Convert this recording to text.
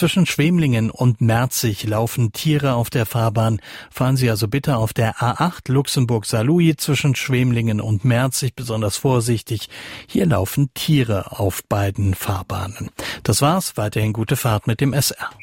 Zwischen Schwemlingen und Merzig laufen Tiere auf der Fahrbahn. Fahren Sie also bitte auf der A8 Luxemburg-Saarlouis zwischen Schwemlingen und Merzig besonders vorsichtig. Hier laufen Tiere auf beiden Fahrbahnen. Das war's. Weiterhin gute Fahrt mit dem SR.